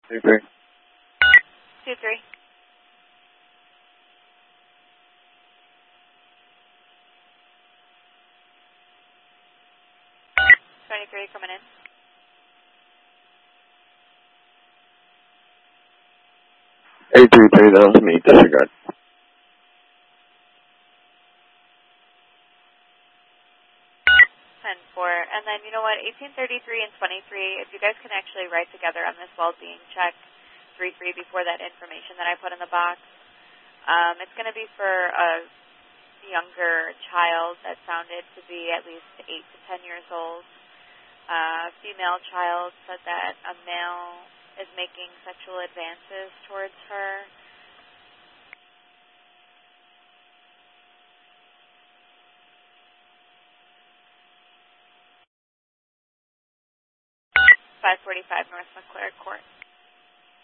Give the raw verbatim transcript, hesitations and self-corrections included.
Two, three. Two, three. twenty-three coming in. Eight, three, three, that was me. Disregard. ten four. And then, you know what, eighteen thirty-three and twenty-three, if you guys can actually write together on this well-being check, three three before that information that I put in the box. Um, it's going to be for a younger child that sounded to be at least eight to ten years old. Uh, female child said that a male is making sexual advances towards her. five forty-five North McClure Court.